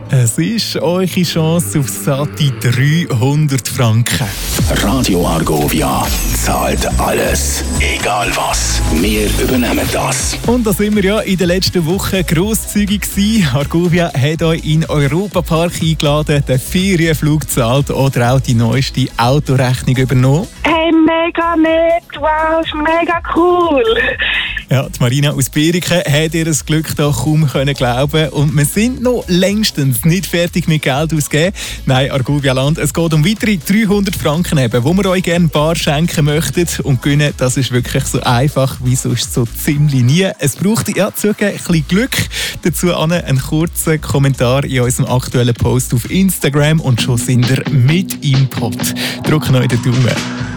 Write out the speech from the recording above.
Es ist eure Chance auf satte 300 Franken. Radio Argovia zahlt alles, egal was. Wir übernehmen das. Und da sind wir ja in den letzten Wochen grosszügig gewesen. Argovia hat euch in den Europapark eingeladen, den Ferienflug gezahlt oder auch die neueste Autorechnung übernommen. Hey, mega nett, wow, ist mega cool. Ja, die Marina aus Beriken hat ihr das Glück da kaum glauben. Und wir sind noch längstens nicht fertig mit Geld ausgeben. Nein, Argovia Land, es geht um weitere 300 Franken, eben, wo wir euch gerne bar schenken möchten. Und gewinnen, das ist wirklich so einfach wie sonst so ziemlich nie. Es braucht ja zugegeben ein bisschen Glück. Dazu einen kurzen Kommentar in unserem aktuellen Post auf Instagram und schon sind ihr mit im Pot. Drückt euch den Daumen.